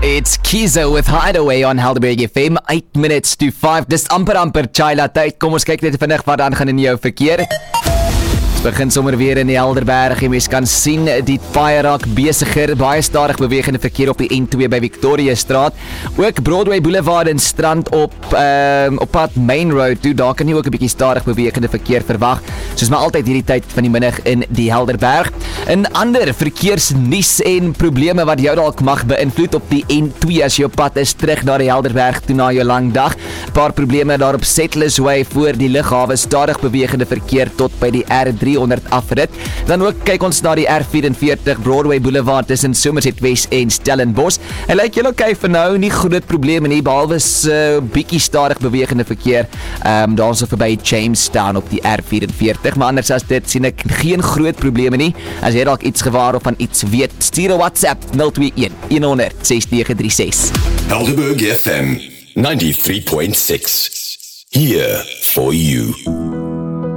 It's Kiza with Hideaway on Helderberg FM, 8 minutes to 5. Dis amper Chila tyd. Kom ons kyk net vinnig wat aangaan in jou verkeer. Begin sommer weer in die Helderberg. Jy mens kan sien die paai raak besiger, baie stadig bewegende verkeer op die N2 by Victoria Straat. Ook Broadway Boulevard en Strand op pad Main Road toe. Daar kan jy ook 'n bietjie stadig bewegende verkeer verwag, soos maar altyd hierdie tyd van die middag in die Helderberg. In ander verkeersnuus en probleme wat jou dalk mag beïnvloed op die N2 as jy op pad is terug na die Helderberg toe na jou lang dag. Paar probleme daar op Settlers Way voor die lughawe, stadig bewegende verkeer tot by die R300 afrit. Dan ook kyk ons na die R44 Broadway Boulevard tussen Somerset West en Stellenbosch. En lyk julle okay vir nou, nie groot probleme nie, behalwe bietjie stadig bewegende verkeer daar so verby Jamestown op die R44, maar anders as dit sien ek geen groot probleme nie. As jy dalk iets gewaar of van iets weet, stuur 'n WhatsApp 021 100 6936. Helderberg FM 93.6. Here for you.